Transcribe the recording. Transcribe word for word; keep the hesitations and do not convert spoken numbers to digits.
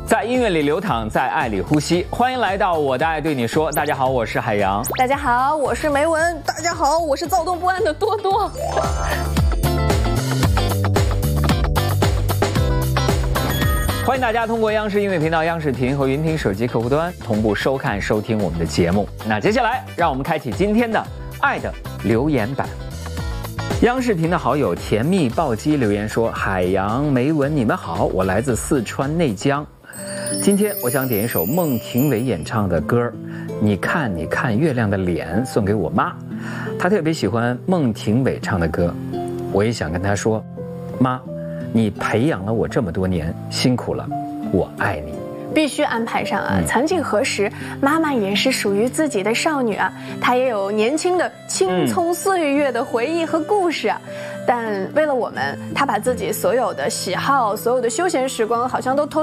在音乐里流淌，在爱里呼吸。欢迎来到我的爱对你说。大家好，我是海洋。 大家好，我是梅文。大家好，我是躁动不安的多多。 欢迎大家通过央视音乐频道、央视体育和云听手机客户端同步收看、收听我们的节目。那接下来，让我们开启今天的爱的留言板。央视频的好友甜蜜暴击留言说：“海洋、梅文，你们好，我来自四川内江。今天我想点一首孟庭苇演唱的歌，你看你看月亮的脸，送给我妈。她特别喜欢孟庭苇唱的歌，我也想跟她说，妈，你培养了我这么多年，辛苦了，我爱你。” 必须安排上啊！曾几何时，妈妈也是属于自己的少女啊，她也有年轻的青葱岁月的回忆和故事啊。但为了我们，她把自己所有的喜好、所有的休闲时光，好像都投